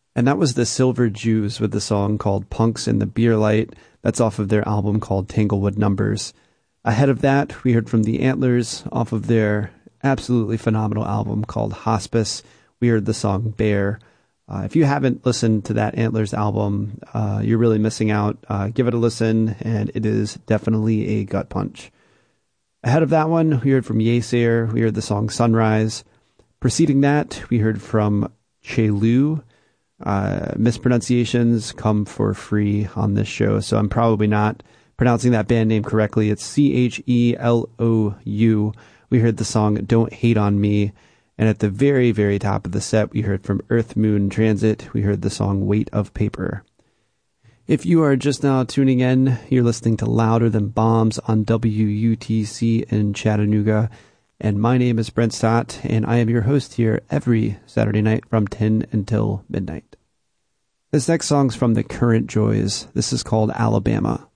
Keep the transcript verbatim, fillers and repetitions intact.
And that was the Silver Jews with the song called Punks in the Beer Light. That's off of their album called Tanglewood Numbers. Ahead of that, we heard from the Antlers off of their absolutely phenomenal album called Hospice. We heard the song Bear. Uh, if you haven't listened to that Antlers album, uh, you're really missing out. Uh, give it a listen, and it is definitely a gut punch. Ahead of that one, we heard from Yesayer. We heard the song Sunrise. Preceding that, we heard from Chelu. Uh, mispronunciations come for free on this show, so I'm probably not pronouncing that band name correctly. It's C H E L O U. We heard the song Don't Hate on Me. And at the very, very top of the set, we heard from Earth, Moon, Transit. We heard the song Weight of Paper. If you are just now tuning in, you're listening to Louder Than Bombs on W U T C in Chattanooga. And my name is Brent Stott, and I am your host here every Saturday night from ten until midnight. This next song's from the Current Joys. This is called Alabama.